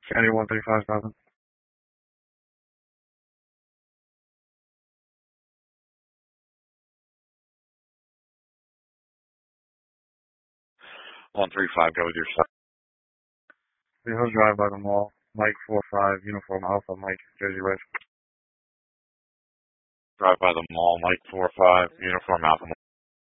Sandy 135,000. 135, go with your side. He'll drive by the mall. Mike 45, Uniform Alpha, Mike, Jersey Ridge. Drive by the mall, Mike 45, Uniform Alpha.